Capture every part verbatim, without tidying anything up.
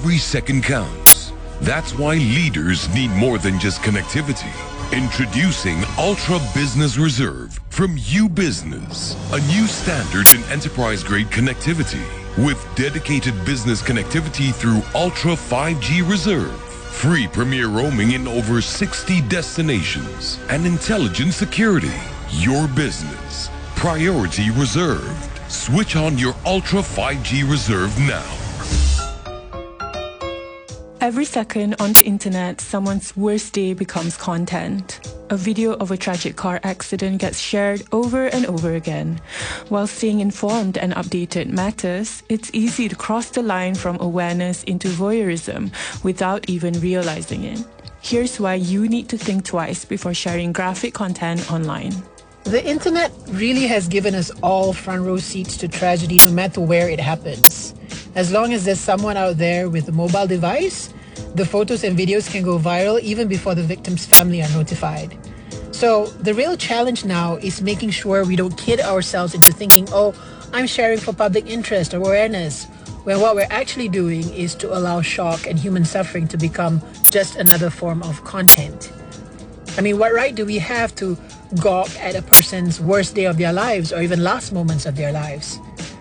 Every second counts. That's why leaders need more than just connectivity. Introducing Ultra Business Reserve from UBusiness, a new standard in enterprise-grade connectivity with dedicated business connectivity through Ultra five G Reserve, free premier roaming in over sixty destinations, and intelligent security. Your business, priority reserved. Switch on your Ultra five G Reserve now. Every second on the internet, someone's worst day becomes content. A video of a tragic car accident gets shared over and over again. While staying informed and updated matters, it's easy to cross the line from awareness into voyeurism without even realizing it. Here's why you need to think twice before sharing graphic content online. The internet really has given us all front row seats to tragedy no matter where it happens. As long as there's someone out there with a mobile device, the photos and videos can go viral even before the victim's family are notified. So the real challenge now is making sure we don't kid ourselves into thinking, oh, I'm sharing for public interest or awareness, when what we're actually doing is to allow shock and human suffering to become just another form of content. I mean, what right do we have to gawk at a person's worst day of their lives or even last moments of their lives?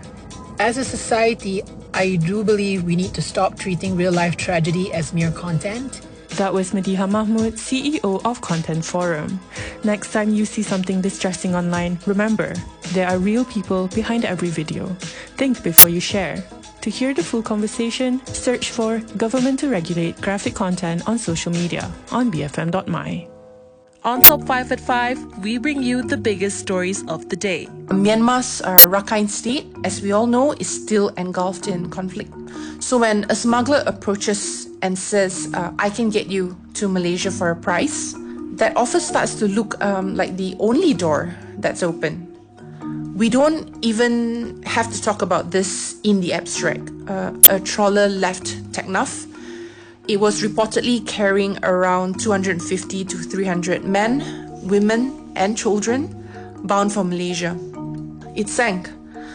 As a society, I do believe we need to stop treating real-life tragedy as mere content. That was Madiha Mahmood, C E O of Content Forum. Next time you see something distressing online, remember, there are real people behind every video. Think before you share. To hear the full conversation, search for Government to Regulate Graphic Content on social media on b f m dot m y. On Top five at five, we bring you the biggest stories of the day. Myanmar's uh, Rakhine state, as we all know, is still engulfed in conflict. So when a smuggler approaches and says, uh, I can get you to Malaysia for a price, that offer starts to look um, like the only door that's open. We don't even have to talk about this in the abstract. Uh, a trawler left Teknaf. It was reportedly carrying around two hundred fifty to three hundred men, women and children bound for Malaysia. It sank.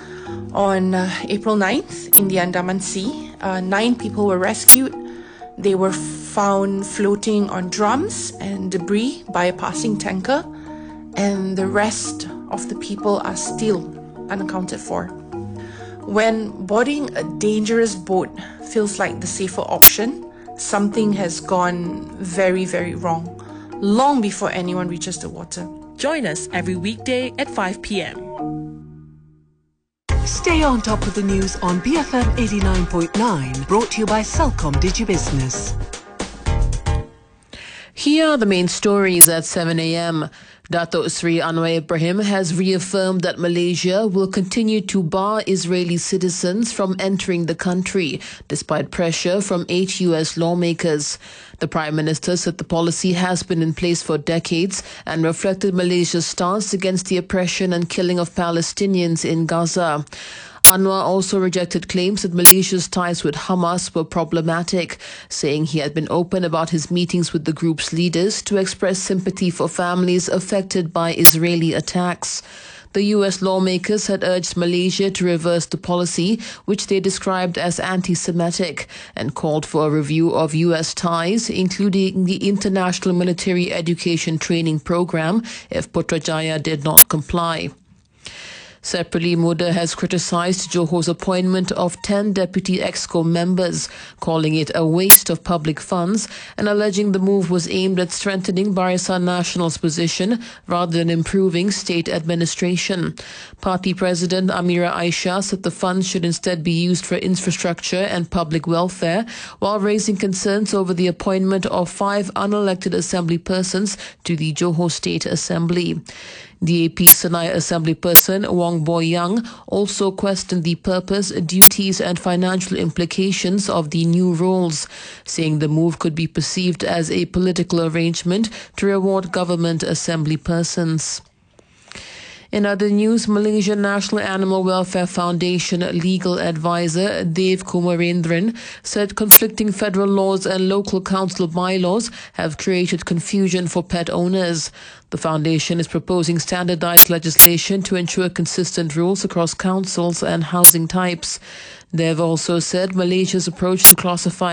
On uh, April ninth in the Andaman Sea, uh, nine people were rescued. They were found floating on drums and debris by a passing tanker, and the rest of the people are still unaccounted for. When boarding a dangerous boat feels like the safer option, something has gone very, very wrong, long before anyone reaches the water. Join us every weekday at five p m Stay on top of the news on B F M eighty-nine point nine, brought to you by Celcom DigiBusiness. Here are the main stories at seven a m Dato' Sri Anwar Ibrahim has reaffirmed that Malaysia will continue to bar Israeli citizens from entering the country, despite pressure from eight U S lawmakers. The Prime Minister said the policy has been in place for decades and reflected Malaysia's stance against the oppression and killing of Palestinians in Gaza. Anwar also rejected claims that Malaysia's ties with Hamas were problematic, saying he had been open about his meetings with the group's leaders to express sympathy for families affected by Israeli attacks. The U S lawmakers had urged Malaysia to reverse the policy, which they described as anti-Semitic, and called for a review of U S ties, including the International Military Education Training Program, if Putrajaya did not comply. Separately, Muda has criticised Johor's appointment of ten deputy EXCO members, calling it a waste of public funds and alleging the move was aimed at strengthening Barisan Nasional's position rather than improving state administration. Party President Amira Aisyah said the funds should instead be used for infrastructure and public welfare, while raising concerns over the appointment of five unelected assembly persons to the Johor State Assembly. The A P Senai Assembly person Wong Boy Young also questioned the purpose, duties and financial implications of the new roles, saying the move could be perceived as a political arrangement to reward government assembly persons. In other news, Malaysia National Animal Welfare Foundation legal advisor Dev Kumarendran said conflicting federal laws and local council bylaws have created confusion for pet owners. The foundation is proposing standardized legislation to ensure consistent rules across councils and housing types. Dev also said Malaysia's approach to classifying